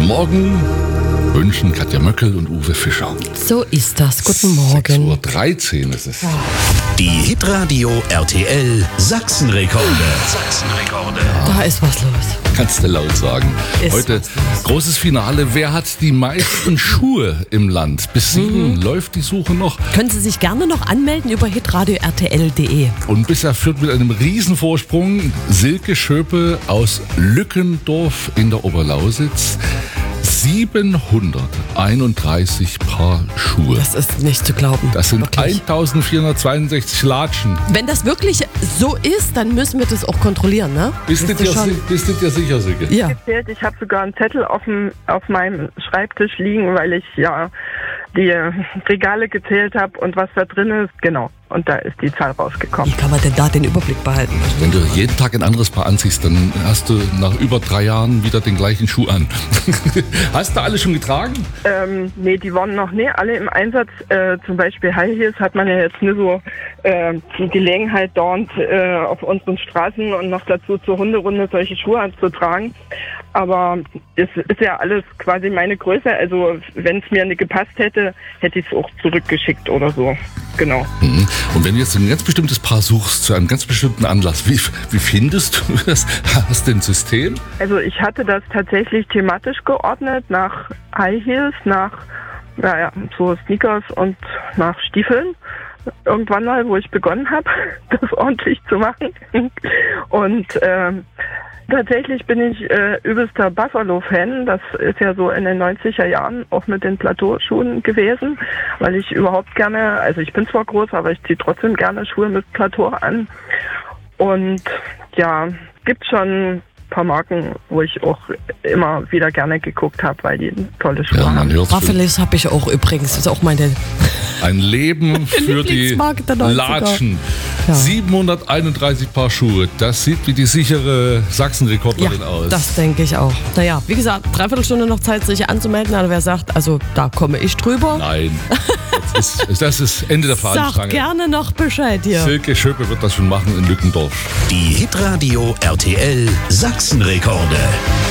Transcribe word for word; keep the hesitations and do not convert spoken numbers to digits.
Guten Morgen wünschen Katja Möckel und Uwe Fischer. So ist das. Guten Morgen. sechs Uhr dreizehn ist es. Die Hitradio R T L Sachsenrekorde. Sachsenrekorde. Da ist was los. Kannst du laut sagen. Ist Heute was los. großes Finale. Wer hat die meisten Schuhe im Land? Bis sieben läuft die Suche noch. Können Sie sich gerne noch anmelden über hitradio r t l punkt d e. Und bisher führt mit einem Riesenvorsprung Silke Schöpe aus Lückendorf in der Oberlausitz. siebenhunderteinunddreißig Paar Schuhe. Das ist nicht zu glauben. Das sind Wirklich. eintausendvierhundertzweiundsechzig Latschen. Wenn das wirklich so ist, dann müssen wir das auch kontrollieren, ne? Bist du Wisst dir, ihr schon? si- bist du dir sicher, Silke? Ja. gezählt. Ich habe sogar einen Zettel auf, dem, auf meinem Schreibtisch liegen, weil ich ja die Regale gezählt habe und was da drin ist. Genau. Und da ist die Zahl rausgekommen. Wie kann man denn da den Überblick behalten? Wenn du jeden Tag ein anderes Paar anziehst, dann hast du nach über drei Jahren wieder den gleichen Schuh an. Hast du alle schon getragen? Ähm, nee, die waren noch nie alle im Einsatz. Äh, zum Beispiel High Heels hat man ja jetzt nur so äh, die Gelegenheit, dauernd äh, auf unseren Straßen und noch dazu zur Hunderunde solche Schuhe anzutragen. Aber es ist ja alles quasi meine Größe. Also wenn es mir nicht gepasst hätte, hätte ich es auch zurückgeschickt oder so. Genau. Mhm. Und wenn du jetzt ein ganz bestimmtes Paar suchst, zu einem ganz bestimmten Anlass, wie, wie findest du das? Hast du ein System? Also ich hatte das tatsächlich thematisch geordnet nach High Heels, nach naja, so Sneakers und nach Stiefeln. Irgendwann mal, wo ich begonnen habe, das ordentlich zu machen. Und ähm, tatsächlich bin ich äh, übelster Buffalo-Fan. Das ist ja so in den neunziger Jahren auch mit den Plateauschuhen gewesen, weil ich überhaupt gerne, also ich bin zwar groß, aber ich ziehe trotzdem gerne Schuhe mit Plateau an. Und ja, gibt schon ein paar Marken, wo ich auch immer wieder gerne geguckt habe, weil die tolle Schuhe Ja, man haben. hört Waffelis habe ich auch übrigens. Das ist auch meine. ein Leben für die Lieblingsmarke der neunziger. Latschen. Ja. siebenhunderteinunddreißig Paar Schuhe. Das sieht wie die sichere Ja, Sachsenrekordlerin aus. das denke ich auch. Naja, wie gesagt, dreiviertel Stunde noch Zeit, sich anzumelden. Aber wer sagt, also da komme ich drüber, Nein, das ist, das ist Ende der sag Fahnenstange. gerne noch Bescheid hier. Silke Schöpe wird das schon machen in Lückendorf. Die Hitradio R T L Sachsenrekorde.